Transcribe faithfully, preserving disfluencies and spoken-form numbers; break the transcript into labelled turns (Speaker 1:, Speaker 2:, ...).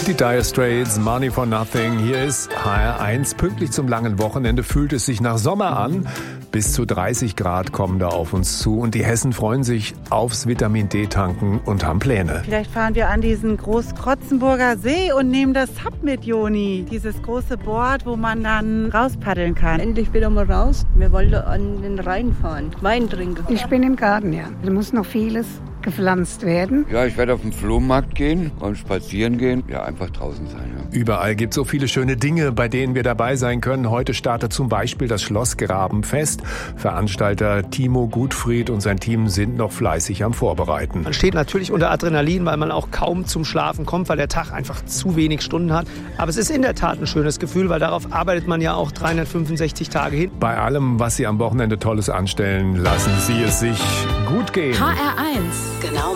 Speaker 1: Die Dire Straits, Money for Nothing. Hier ist H R eins. Pünktlich zum langen Wochenende fühlt es sich nach Sommer an. Bis zu dreißig Grad kommen da auf uns zu. Und die Hessen freuen sich aufs Vitamin-D-Tanken und haben Pläne.
Speaker 2: Vielleicht fahren wir an diesen Großkrotzenburger See und nehmen das Sub mit, Joni. Dieses große Board, wo man dann rauspaddeln kann.
Speaker 3: Endlich wieder mal raus. Wir wollten an den Rhein fahren, Wein trinken.
Speaker 4: Ich bin im Garten, ja. Da muss noch vieles gepflanzt werden.
Speaker 5: Ja, ich werde auf den Flohmarkt gehen und spazieren gehen. Ja, einfach draußen sein. Ja.
Speaker 1: Überall gibt es so viele schöne Dinge, bei denen wir dabei sein können. Heute startet zum Beispiel das Schlossgrabenfest. Veranstalter Timo Gutfried und sein Team sind noch fleißig am Vorbereiten.
Speaker 6: Man steht natürlich unter Adrenalin, weil man auch kaum zum Schlafen kommt, weil der Tag einfach zu wenig Stunden hat. Aber es ist in der Tat ein schönes Gefühl, weil darauf arbeitet man ja auch dreihundertfünfundsechzig Tage hin.
Speaker 1: Bei allem, was Sie am Wochenende Tolles anstellen, lassen Sie es sich gut gehen.
Speaker 7: H R eins. Genau